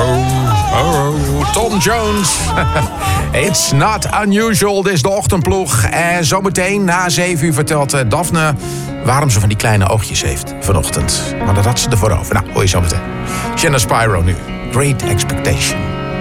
Tom Jones. It's not unusual, dit is de ochtendploeg. En zometeen na 7 uur vertelt Daphne waarom ze van die kleine oogjes heeft vanochtend. Maar dat had ze ervoor over. Nou, hoor je zo meteen. Jenna Spyro nu. Great Expectation.